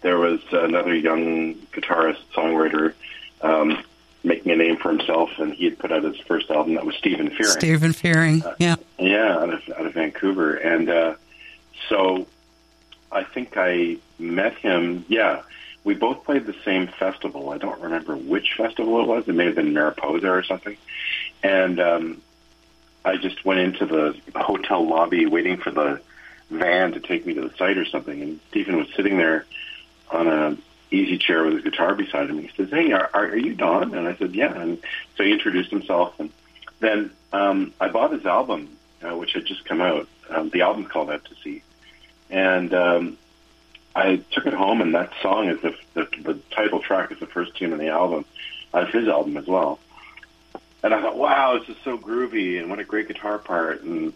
there was another young guitarist, songwriter, making a name for himself, and he had put out his first album. That was Stephen Fearing. Stephen Fearing, yeah. Out of Vancouver. And so I think I met him, we both played the same festival. I don't remember which festival it was. It may have been Mariposa or something. And I just went into the hotel lobby waiting for the van to take me to the site or something, and Stephen was sitting there on a easy chair with his guitar beside him. He says, "Hey, are you Don?" And I said, "Yeah." And so he introduced himself, and then I bought his album, which had just come out. The album's called Out to Sea, and I took it home, and that song is the title track is the first tune on the album, of his album as well. And I thought, wow, this is so groovy, and what a great guitar part, and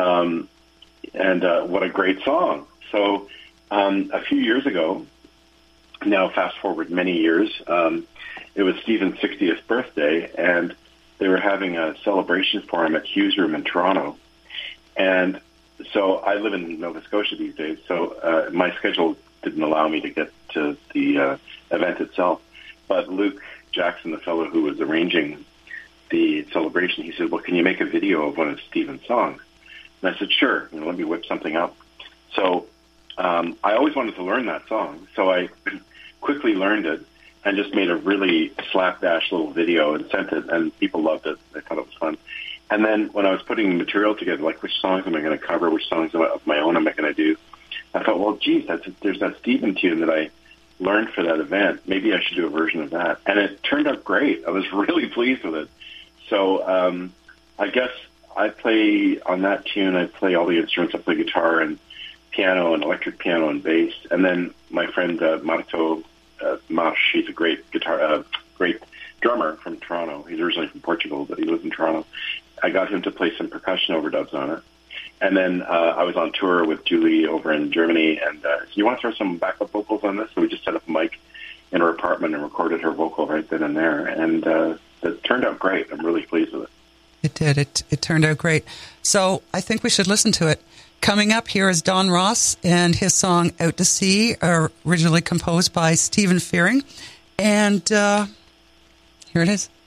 what a great song. So a few years ago, now fast forward many years, it was Stephen's 60th birthday, and they were having a celebration for him at Hughes Room in Toronto. And so I live in Nova Scotia these days, so my schedule didn't allow me to get to the event itself. But Luke Jackson, the fellow who was arranging the celebration, he said, "Well, can you make a video of one of Stephen's songs?" And I said, "Sure, let me whip something up." So I always wanted to learn that song, so I quickly learned it and just made a really slapdash little video and sent it, and people loved it. They thought it was fun. And then when I was putting the material together, like which songs am I going to cover, which songs of my own am I going to do, I thought, well, geez, there's that Stephen tune that I learned for that event. Maybe I should do a version of that. And it turned out great. I was really pleased with it. So I guess I play on that tune, I play all the instruments. I play guitar and piano and electric piano and bass. And then my friend Marto Marsh, he's a great great drummer from Toronto. He's originally from Portugal, but he lives in Toronto. I got him to play some percussion overdubs on it. And then I was on tour with Julie over in Germany, and so you want to throw some backup vocals on this? So we just set up a mic in her apartment and recorded her vocal right then and there. And it turned out great. I'm really pleased with it. It did. It turned out great. So I think we should listen to it. Coming up here is Don Ross and his song Out to Sea, originally composed by Stephen Fearing. And here it is.